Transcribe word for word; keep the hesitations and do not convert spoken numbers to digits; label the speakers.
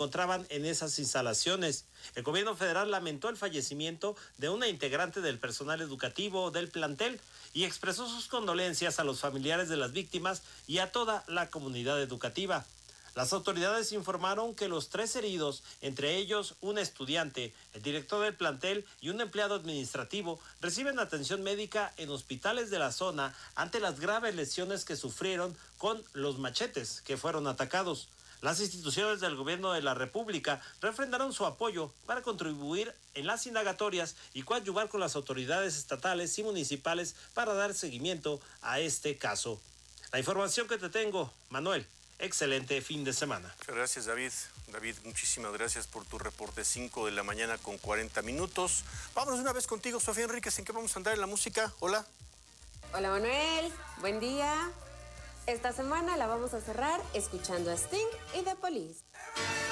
Speaker 1: encontraban en esas instalaciones. El gobierno federal lamentó el fallecimiento de una integrante del personal educativo del plantel y expresó sus condolencias a los familiares de las víctimas y a toda la comunidad educativa. Las autoridades informaron que los tres heridos, entre ellos un estudiante, el director del plantel y un empleado administrativo, reciben atención médica en hospitales de la zona ante las graves lesiones que sufrieron con los machetes que fueron atacados. Las instituciones del gobierno de la República refrendaron su apoyo para contribuir en las indagatorias y coadyuvar con las autoridades estatales y municipales para dar seguimiento a este caso. La información que te tengo, Manuel. Excelente fin de semana.
Speaker 2: Muchas gracias, David. David, muchísimas gracias por tu reporte. Cinco de la mañana con cuarenta minutos. Vámonos una vez contigo, Sofía Enríquez. ¿En qué vamos a andar en la música? Hola.
Speaker 3: Hola, Manuel. Buen día. Esta semana la vamos a cerrar escuchando a Sting y The Police.